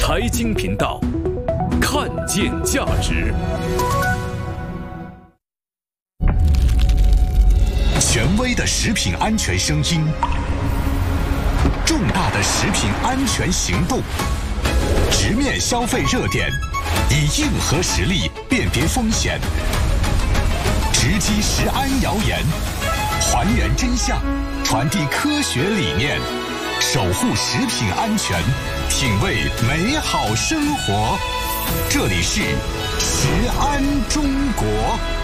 财经频道，看见价值。 权威的食品安全声音，重大的食品安全行动，直面消费热点，以硬核实力辨别风险，直击食安谣言，还原真相，传递科学理念，守护食品安全，品味美好生活。这里是食安中国。